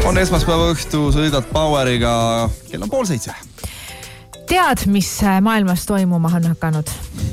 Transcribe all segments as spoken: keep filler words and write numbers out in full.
On esmaspäeva õhtu, sõidad Poweriga, kell on pool seitse. Tead, mis maailmas toimuma on hakanud?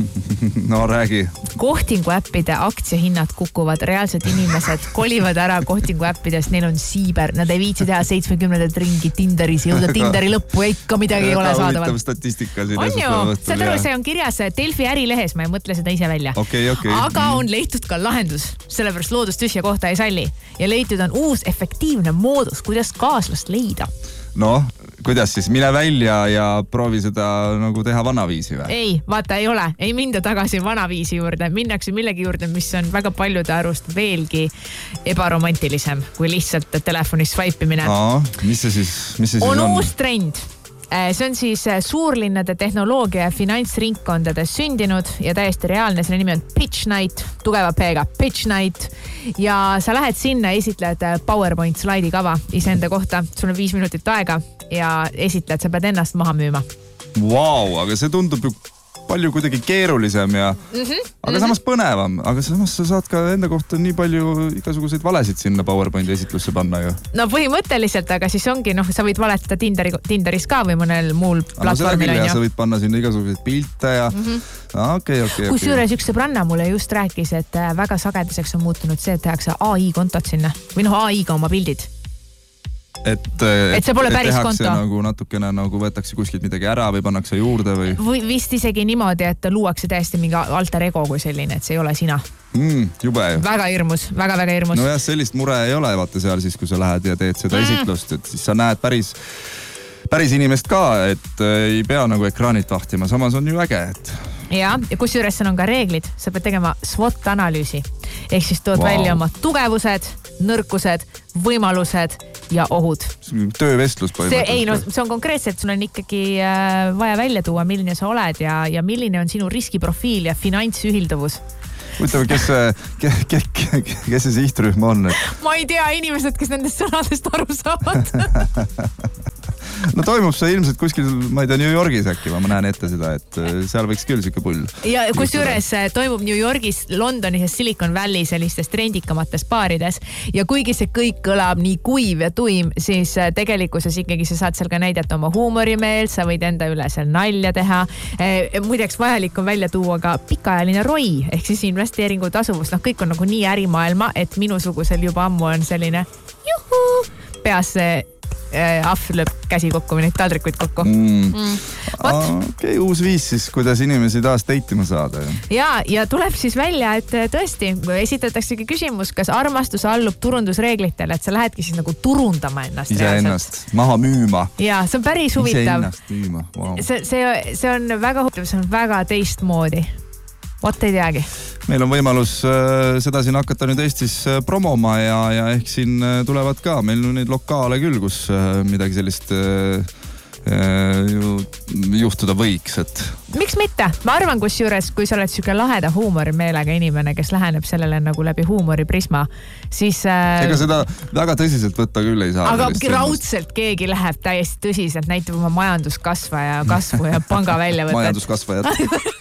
No räägi. Kohtingu äppide aktsiahinnad kukuvad, reaalsed inimesed kolivad ära kohtingu äppidest, neil on siiber, nad ei viitsi teha seitsmekümnendat ringi Tinderis, jõuda Tinderi lõppu ja ikka midagi ei ole saadaval. Statistika siin on ju, saad aru, see on kirjas Delfi ärilehes, ma ei mõtle seda ise välja. Okay, okay. Aga on leitud ka lahendus, sellepärast loodust tühja kohta ei salli. Ja leitud on uus efektiivne moodus, kuidas kaaslast leida. No, kuidas siis? Mine välja ja proovi seda nagu teha vanaviisi või? Ei, vaata, ei ole. Ei minda tagasi vanaviisi juurde. Minnakse millegi juurde, mis on väga paljude arust veelgi ebaromantilisem kui lihtsalt telefonis swipeimine. Aa, mis see siis, mis see siis on? On uus trend. See on siis suurlinnade tehnoloogia ja finantsringkondades sündinud ja täiesti reaalne. Selle nimi on Pitch Night, tugeva P-ga Pitch Night. Ja sa lähed sinna, esitled PowerPoint slaidi kava iseenda kohta. Sul on viis minutit aega ja esitled, sa pead ennast maha müüma. Vau, aga see tundub ju palju kuidagi keerulisem ja mm-hmm. aga samas põnevam. Aga samas sa saad ka enda kohta nii palju igasuguseid valesid sinna PowerPointi esitlusse panna ju. No põhimõtteliselt, aga siis ongi, noh, sa võid valetada Tinderi, Tinderis ka või mõnel muul platvormil. Ja sa võid panna sinna igasuguseid pilte ja mm-hmm. okei, okei. Kus juures üks sõbranna mulle just rääkis, et väga sagedaseks on muutunud see, et tehakse A I kontot sinna või noh, A I-ga oma pildid. Et, et, et see pole päris tehakse konto. Nagu natukene nagu võetakse kuskilt midagi ära või pannakse juurde või? Või vist isegi niimoodi, et luuakse täiesti mingi alter ego kui selline, et see ei ole sina. Mm, jube ju. Väga hirmus, väga, väga hirmus. No jah, sellist mure ei ole vaata seal siis, kui sa lähed ja teed seda mm. esitlust, et siis sa näed päris, päris inimest ka, et ei pea nagu ekraanit vahtima. Samas on ju äge, et... Ja, ja kus juures on ka reeglid, sa pead tegema SWOT-analüüsi. Ehk siis tood wow. välja oma tugevused, nõrkused, võimalused ja ohud. Töövestlus põhimõtteliselt. Ei, no see on konkreetselt, sul on ikkagi äh, vaja välja tuua, milline sa oled ja, ja milline on sinu riskiprofiil ja finantsühilduvus. Huvitav, kes, kes, kes, kes see sihtrühm on? Et... Ma ei tea, inimesed, kes nendest sõnadest aru saavad. No toimub see ilmselt kuskil, ma ei tea, New Yorgis äkki, ma näen ette seda, et seal võiks küll siuke pull. Ja kus juures toimub New Yorgis, Londonis ja Silicon Valley sellistes trendikamates baarides ja kuigi see kõik kõlab nii kuiv ja tuim, siis tegelikkuses ikkagi sa saad seal ka näidata oma huumorimeelt, sa võid enda üle seal nalja teha. Muideks vajalik on välja tuua ka pikaajaline R O I ehk siis investeeringu tasuvus. Noh, kõik on nagu nii ärimaailma, et minusugusel juba ammu on selline juhu, peas see ahv lööb käsi kokku või neid taldrikuid kokku. Mm. Mm. Okei, okay, uus viis siis, kuidas inimesi taas teitima saada. Ja, ja tuleb siis välja, et tõesti esitataksegi küsimus, kas armastus allub turundusreeglitele, et sa lähedki siis nagu turundama ennast. Ise ennast, maha müüma. Ja, see on päris huvitav. Ise ennast müüma, wow. See, see, see on väga huvitav, see on väga teistmoodi. Vot ei teagi. Meil on võimalus äh, seda siin hakata nüüd Eestis äh, promoma ja, ja ehk siin äh, tulevad ka. Meil on neid lokaale küll, kus äh, midagi sellist äh, äh, ju, juhtuda võiks. Et... Miks mitte? Ma arvan, kus juures, kui sa oled siuke laheda huumorimeelega inimene, kes läheneb sellele nagu läbi huumoriprisma, siis... Äh... Ega seda väga tõsiselt võtta küll ei saa. Aga raudselt keegi läheb täiesti tõsiselt, näitab oma majanduskasvaja kasvu ja panga välja võtad. Majanduskasvajad.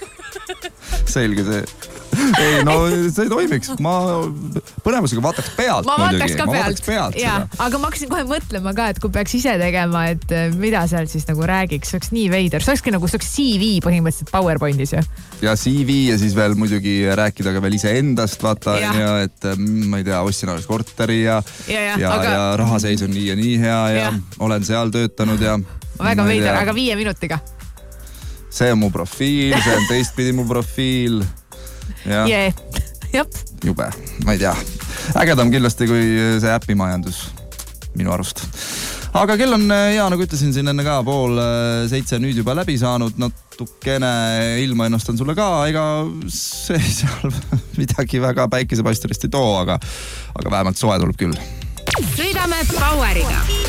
Selge see. Ei, no see ei toimiks. Ma põnevusega vaataks pealt. Ma vaataks ka ma pealt. Vaataks pealt ja, aga ma hakkasin kohe mõtlema ka, et kui peaks ise tegema, et mida seal siis nagu räägiks, see oleks nii veider. See olekski nagu see oleks C V põhimõtteliselt PowerPointis ju. Ja C V ja siis veel muidugi rääkida ka veel ise endast, vaata, ja. Ja, et ma ei tea, ostsin alles korteri ja, ja, ja, ja, aga... ja rahaseis on nii ja nii hea ja, ja. Olen seal töötanud ja... Väga veider, aga viie minutiga. See on mu profiil, see on teistpidi mu profiil. Ja. Yeah. Jop. Jube, ma ei tea. Ägedam kindlasti kui see äppimajandus minu arust. Aga kell on, ja nagu ütlesin siin enne ka, pool seitse nüüd juba läbi saanud. Natukene ilma ennustan sulle ka, ega see seal midagi väga päikesepaistelist ei too, aga, aga vähemalt soe tuleb küll. Sõidame Poweriga.